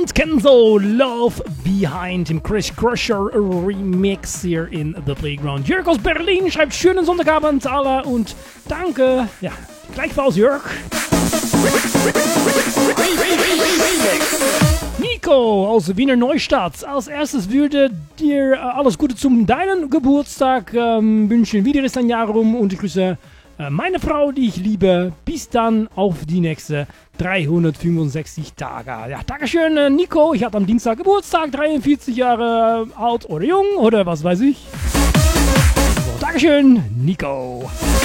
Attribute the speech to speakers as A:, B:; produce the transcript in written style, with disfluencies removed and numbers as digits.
A: und Kenzo, Love Behind im Chris Crusher Remix hier in The Playground. Jörg aus Berlin schreibt schönen Sonntagabend alle und danke. Ja, gleichfalls Jörg. Nico aus Wiener Neustadt. Als erstes würde dir alles Gute zum deinen Geburtstag wünschen. Wieder ist ein Jahr rum und ich grüße meine Frau, die ich liebe. Bis dann auf die nächste 365 Tage. Ja, Dankeschön, Nico. Ich hatte am Dienstag Geburtstag, 43 Jahre alt oder jung oder was weiß ich. So, Dankeschön, Nico.